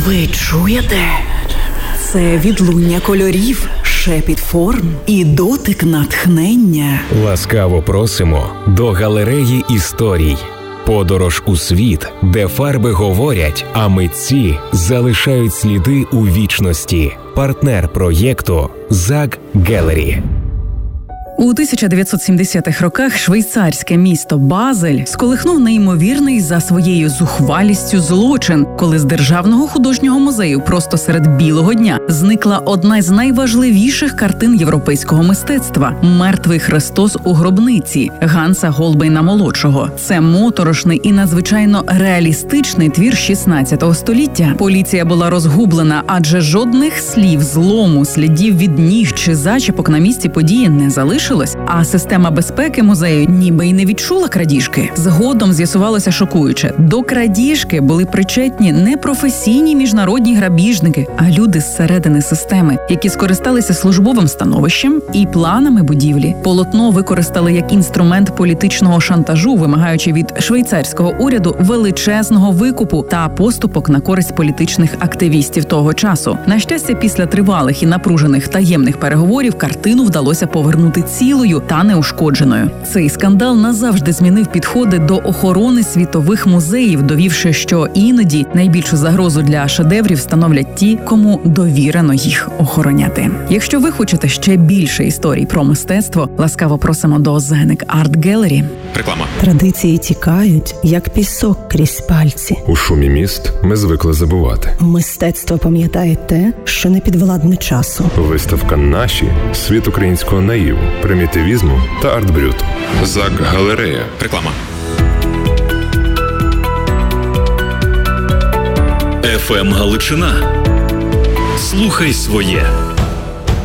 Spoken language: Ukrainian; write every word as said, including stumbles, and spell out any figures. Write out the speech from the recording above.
Ви чуєте? Це відлуння кольорів, шепіт форм і дотик натхнення. Ласкаво просимо до галереї історій. Подорож у світ, де фарби говорять, а митці залишають сліди у вічності. Партнер проєкту «Зак Гелері». У тисяча дев'ятсот сімдесятих роках швейцарське місто Базель сколихнув неймовірний за своєю зухвалістю злочин, коли з Державного художнього музею просто серед білого дня зникла одна з найважливіших картин європейського мистецтва – «Мертвий Христос у гробниці» Ганса Голбейна-молодшого. Це моторошний і надзвичайно реалістичний твір шістнадцятого століття. Поліція була розгублена, адже жодних слів злому, слідів від ніг чи зачіпок на місці події не залишилося. А система безпеки музею ніби й не відчула крадіжки. Згодом з'ясувалося шокуюче. До крадіжки були причетні не професійні міжнародні грабіжники, а люди зсередини системи, які скористалися службовим становищем і планами будівлі. Полотно використали як інструмент політичного шантажу, вимагаючи від швейцарського уряду величезного викупу та поступок на користь політичних активістів того часу. На щастя, після тривалих і напружених таємних переговорів картину вдалося повернути цілою та неушкодженою. Цей скандал назавжди змінив підходи до охорони світових музеїв, довівши, що іноді найбільшу загрозу для шедеврів становлять ті, кому довірено їх охороняти. Якщо ви хочете ще більше історій про мистецтво, ласкаво просимо до Зенек Арт Гелері. Реклама. Традиції тікають, як пісок крізь пальці. У шумі міст ми звикли забувати. Мистецтво пам'ятає те, що не підвладне часу. Виставка «Наші» – світ українського наїву, примітивізму та арт-брюту. Зак Галерея. Реклама. еф ем Галичина. Слухай своє.